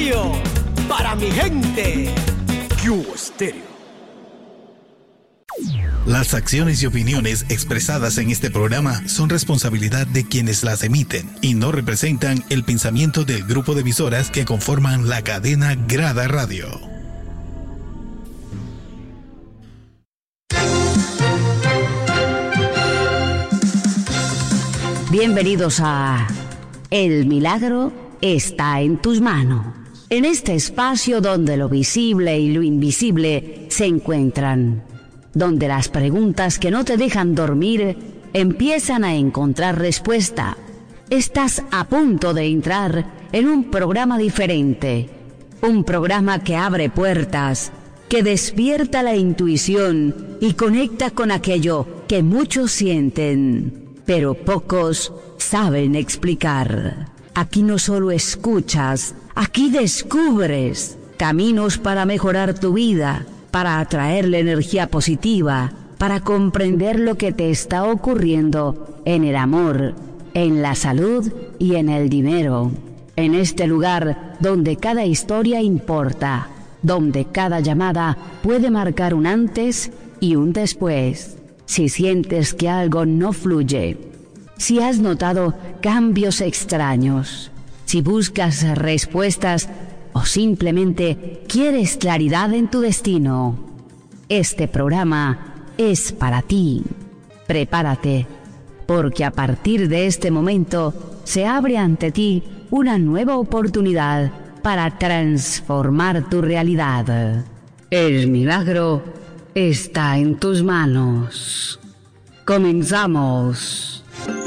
radio para mi gente. Q Stereo. Las acciones y opiniones expresadas en este programa son responsabilidad de quienes las emiten y no representan el pensamiento del grupo de emisoras que conforman la cadena Grada Radio. Bienvenidos a El Milagro está en tus manos. En este espacio donde lo visible y lo invisible se encuentran, donde las preguntas que no te dejan dormir empiezan a encontrar respuesta. Estás a punto de entrar en un programa diferente, un programa que abre puertas, que despierta la intuición y conecta con aquello que muchos sienten, pero pocos saben explicar. Aquí no solo escuchas, aquí descubres caminos para mejorar tu vida, para atraerle energía positiva, para comprender lo que te está ocurriendo en el amor, en la salud y en el dinero. En este lugar donde cada historia importa, donde cada llamada puede marcar un antes y un después. Si sientes que algo no fluye, si has notado cambios extraños, si buscas respuestas o simplemente quieres claridad en tu destino, este programa es para ti. Prepárate, porque a partir de este momento se abre ante ti una nueva oportunidad para transformar tu realidad. El milagro está en tus manos. Comenzamos.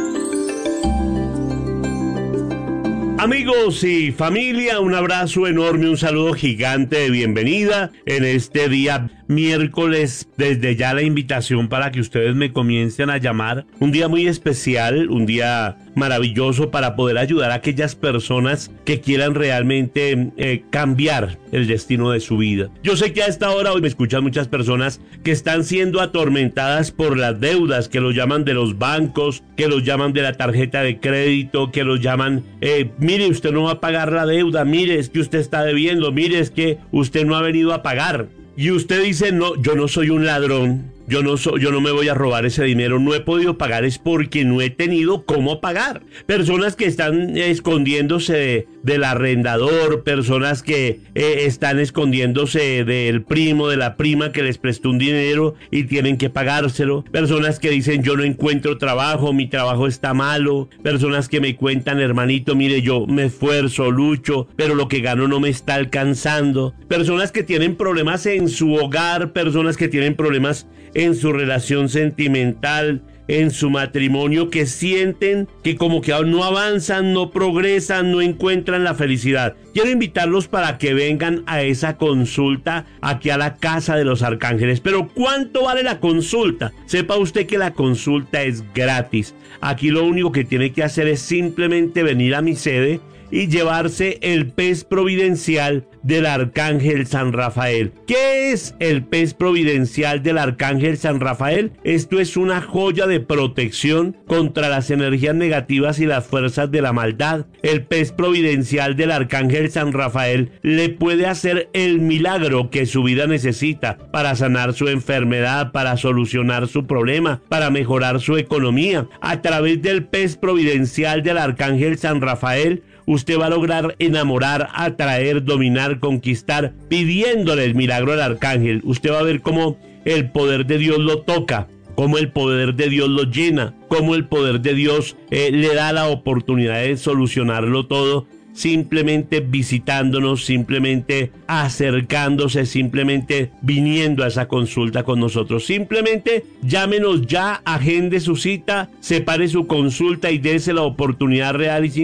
Amigos y familia, un abrazo enorme, un saludo gigante de bienvenida en este día miércoles. Desde ya la invitación para que ustedes me comiencen a llamar. Un día muy especial, un día maravilloso para poder ayudar a aquellas personas que quieran realmente cambiar el destino de su vida. Yo sé que a esta hora hoy me escuchan muchas personas que están siendo atormentadas por las deudas, que los llaman de los bancos, que los llaman de la tarjeta de crédito, que los llaman, mire, usted no va a pagar la deuda, mire, es que usted está debiendo, mire, es que usted no ha venido a pagar. Y usted dice, no, yo no soy un ladrón, yo no me voy a robar ese dinero, no he podido pagar es porque no he tenido cómo pagar. Personas que están escondiéndose del arrendador, personas que están escondiéndose del primo, de la prima que les prestó un dinero y tienen que pagárselo. Personas que dicen, yo no encuentro trabajo, mi trabajo está malo. Personas que me cuentan, hermanito, mire, yo me esfuerzo, lucho, pero lo que gano no me está alcanzando. Personas que tienen problemas en su hogar, personas que tienen problemas en su relación sentimental, en su matrimonio, que sienten que como que no avanzan, no progresan, no encuentran la felicidad. Quiero invitarlos para que vengan a esa consulta aquí a la Casa de los Arcángeles. Pero ¿cuánto vale la consulta? Sepa usted que la consulta es gratis. Aquí lo único que tiene que hacer es simplemente venir a mi sede y llevarse el pez providencial del Arcángel San Rafael. ¿Qué es el pez providencial del Arcángel San Rafael? Esto es una joya de protección contra las energías negativas y las fuerzas de la maldad. El pez providencial del Arcángel San Rafael le puede hacer el milagro que su vida necesita para sanar su enfermedad, para solucionar su problema, para mejorar su economía. A través del pez providencial del Arcángel San Rafael, usted va a lograr enamorar, atraer, dominar, conquistar, pidiéndole el milagro al arcángel. Usted va a ver cómo el poder de Dios lo toca, cómo el poder de Dios lo llena, cómo el poder de Dios le da la oportunidad de solucionarlo todo, simplemente visitándonos, simplemente acercándose, simplemente viniendo a esa consulta con nosotros. Simplemente llámenos ya, agende su cita, separe su consulta y dése la oportunidad real y